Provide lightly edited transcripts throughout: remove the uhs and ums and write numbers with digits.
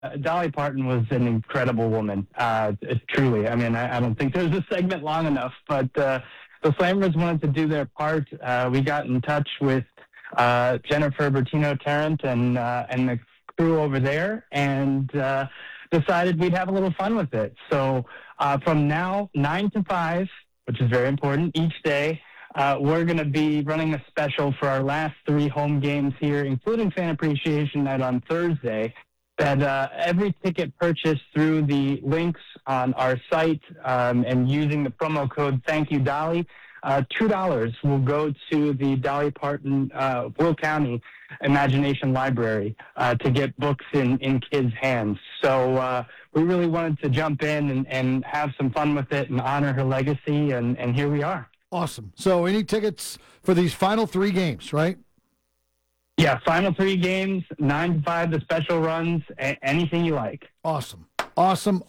Dolly Parton was an incredible woman. Truly, I mean, I don't think there's a segment long enough, but the Slammers wanted to do their part. We got in touch with Jennifer Bertino Tarrant and the crew over there, and decided we'd have a little fun with it. So from now 9 to 5, which is very important each day, we're going to be running a special for our last 3 home games here, including Fan Appreciation Night on Thursday. That every ticket purchased through the links on our site and using the promo code Thank You Dolly, $2 will go to the Dolly Parton Will County Imagination Library to get books in kids' hands. So we really wanted to jump in and have some fun with it and honor her legacy, and here we are. Awesome. So any tickets for these final 3 games, right? Yeah, final 3 games, 9 to 5, the special runs, anything you like. Awesome. Awesome.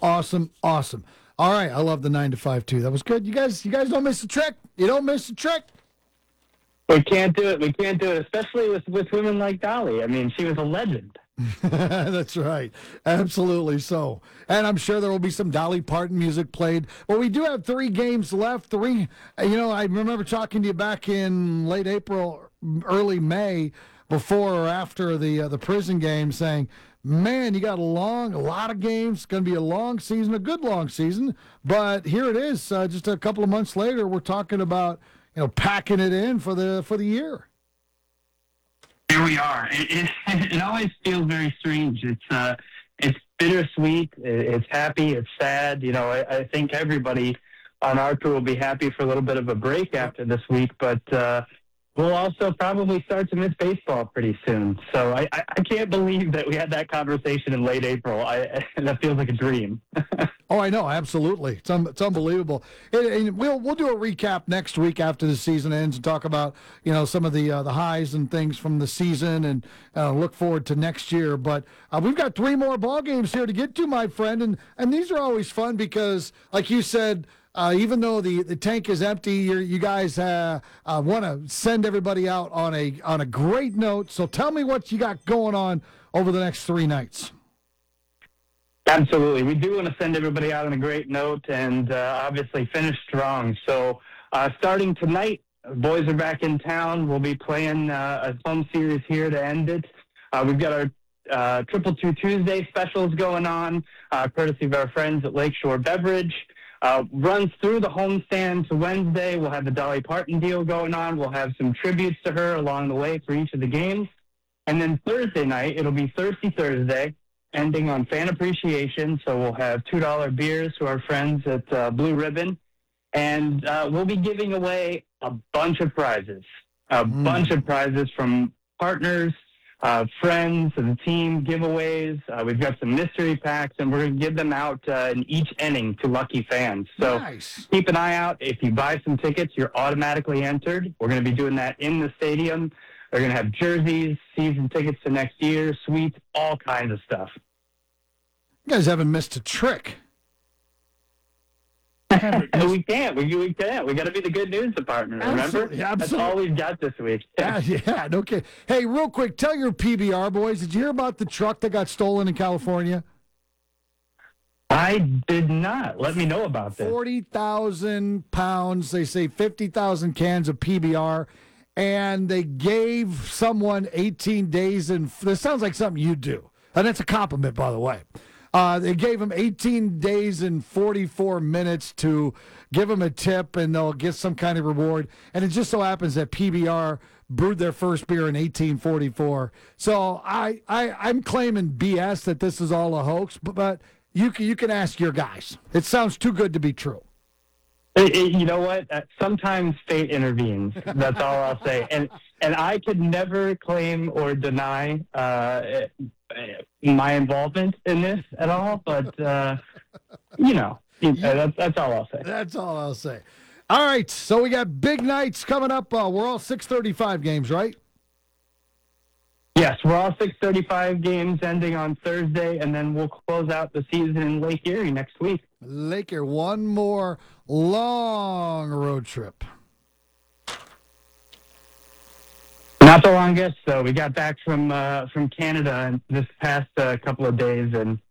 All right, I love the 9 to 5 too. That was good. You guys don't miss a trick. You don't miss a trick. We can't do it, especially with women like Dolly. I mean, she was a legend. That's right. Absolutely so. And I'm sure there will be some Dolly Parton music played. Well, we do have 3 games left. 3, I remember talking to you back in late April, early May, before or after the prison game, saying, man, you got a lot of games. It's going to be a long season, a good long season. But here it is, just a couple of months later, we're talking about packing it in for the year. Here we are. It always feels very strange. It's bittersweet. It's happy. It's sad. I think everybody on our crew will be happy for a little bit of a break after this week, but we'll also probably start to miss baseball pretty soon. So I can't believe that we had that conversation in late April. That feels like a dream. Oh, I know, absolutely. It's unbelievable. And we'll do a recap next week after the season ends and talk about some of the highs and things from the season, and look forward to next year. But we've got 3 more ball games here to get to, my friend, and these are always fun because, like you said, even though the tank is empty, you guys want to send everybody out on a great note. So tell me what you got going on over the next 3 nights. Absolutely. We do want to send everybody out on a great note and obviously finish strong. So starting tonight, boys are back in town. We'll be playing a home series here to end it. We've got our Triple Two Tuesday specials going on, courtesy of our friends at Lakeshore Beverage. Runs through the homestand to Wednesday. We'll have the Dolly Parton deal going on. We'll have some tributes to her along the way for each of the games. And then Thursday night, it'll be Thirsty Thursday, ending on Fan Appreciation. So we'll have $2 beers to our friends at Blue Ribbon. And we'll be giving away a bunch of prizes. Bunch of prizes from partners, friends of the team, giveaways. We've got some mystery packs, and we're going to give them out in each inning to lucky fans. So nice. Keep an eye out. If you buy some tickets, you're automatically entered. We're going to be doing that in the stadium. They're going to have jerseys, season tickets to next year, suites, all kinds of stuff. You guys haven't missed a trick. We can't. We can't. We got to be the good news department, remember? Absolutely. That's all we've got this week. Yeah, okay. Hey, real quick, tell your PBR boys, did you hear about the truck that got stolen in California? I did not. Let me know about this. 40,000 pounds, they say 50,000 cans of PBR, and they gave someone 18 days, and this sounds like something you do. And that's a compliment, by the way. They gave him 18 days and 44 minutes to give him a tip, and they'll get some kind of reward. And it just so happens that PBR brewed their first beer in 1844. So I'm claiming BS that this is all a hoax, but you can ask your guys. It sounds too good to be true. You know what? Sometimes fate intervenes. That's all I'll say. And I could never claim or deny my involvement in this at all. But that's all I'll say. That's all I'll say. All right. So we got big nights coming up. We're all 6:35 games, right? Yes, we're all 6:35 games ending on Thursday, and then we'll close out the season in Lake Erie next week. Lake Erie, one more long road trip. Not the longest. So we got back from Canada this past couple of days, and